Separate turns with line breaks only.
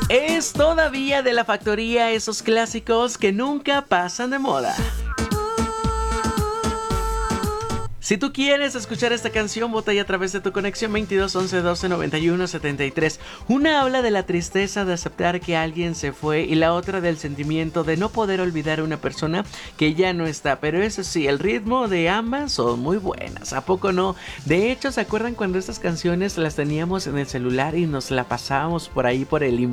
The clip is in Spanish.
Es todavía de La Factoría, esos clásicos que nunca pasan de moda. Si tú quieres escuchar esta canción, vota ahí a través de tu conexión 22 11 12 91 73. Una habla de la tristeza de aceptar que alguien se fue y la otra del sentimiento de no poder olvidar a una persona que ya no está. Pero eso sí, el ritmo de ambas son muy buenas, ¿a poco no? De hecho, ¿se acuerdan cuando estas canciones las teníamos en el celular y nos la pasábamos por ahí por el